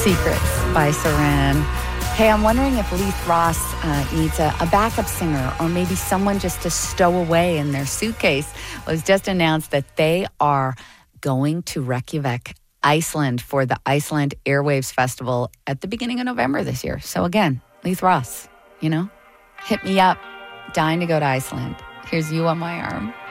Secrets by Saran. Hey, I'm wondering if Leith Ross needs a backup singer or maybe someone just to stow away in their suitcase. Well, it was just announced that they are going to Reykjavik, Iceland for the Iceland Airwaves Festival at the beginning of November this year. So again, Leith Ross, hit me up. Dying to go to Iceland. Here's You on My Arm.